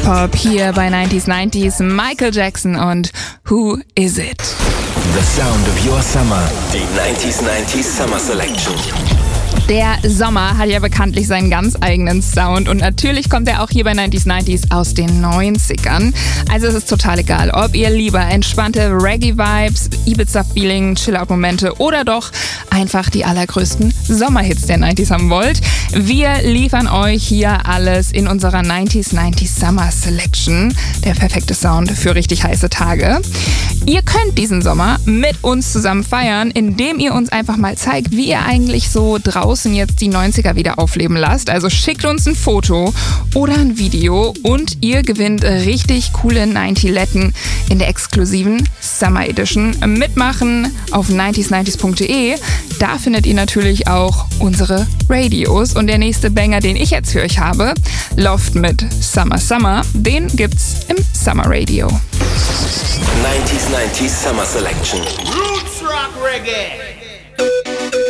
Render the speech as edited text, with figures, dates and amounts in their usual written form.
Dance-Pop hier bei 90s Michael Jackson und Who Is It? The sound of your summer. Die 90s Summer Selection. Der Sommer hat ja bekanntlich seinen ganz eigenen Sound und natürlich kommt er auch hier bei 90s aus den 90ern. Also es ist total egal, ob ihr lieber entspannte Reggae-Vibes, Ibiza-Feeling, Chill-Out-Momente oder doch einfach die allergrößten Sommerhits der 90s haben wollt. Wir liefern euch hier alles in unserer 90s Summer Selection. Der perfekte Sound für richtig heiße Tage. Ihr könnt diesen Sommer mit uns zusammen feiern, indem ihr uns einfach mal zeigt, wie ihr eigentlich so draußen jetzt die 90er wieder aufleben lasst. Also schickt uns ein Foto oder ein Video und ihr gewinnt richtig coole 90letten in der exklusiven Summer Edition. Mitmachen auf 90s90s.de. Da findet ihr natürlich auch unsere Radios. Und der nächste Banger, den ich jetzt für euch habe, Loft mit Summer, den gibt's im Summer Radio. 90s Summer Selection. Roots Rock Reggae.